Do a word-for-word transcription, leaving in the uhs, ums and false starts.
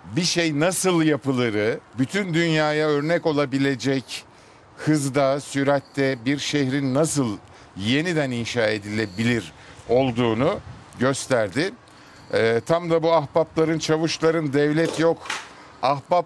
bir şey nasıl yapılırı, bütün dünyaya örnek olabilecek hızda, süratte bir şehrin nasıl yeniden inşa edilebilir olduğunu gösterdi. Ee, tam da bu ahbapların, çavuşların devlet yok, ahbap